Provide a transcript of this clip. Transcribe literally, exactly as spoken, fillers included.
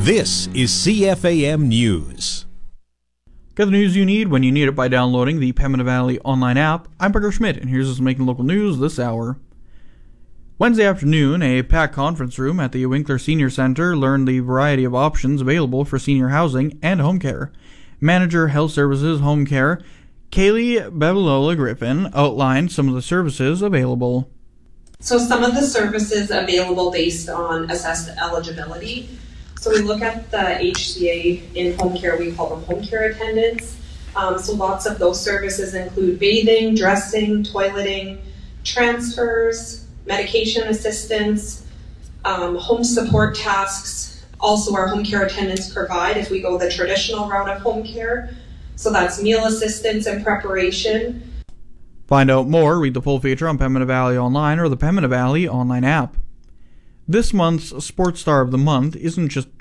This is C F A M News. Get the news you need when you need it by downloading the Pembina Valley online app. I'm Parker Schmidt, and here's what's making local news this hour. Wednesday afternoon, a packed conference room at the Winkler Senior Center learned the variety of options available for senior housing and home care. Manager Health Services Home Care, Kaylee Babalola Griffin, outlined some of the services available. So some of the services available based on assessed eligibility. So we look at the H C A in home care, we call them home care attendants. Um, so lots of those services include bathing, dressing, toileting, transfers, medication assistance, um, home support tasks. Also our home care attendants provide if we go the traditional route of home care. So that's meal assistance and preparation. Find out more, read the full feature on Pembina Valley Online or the Pembina Valley online app. This month's Sports Star of the Month isn't just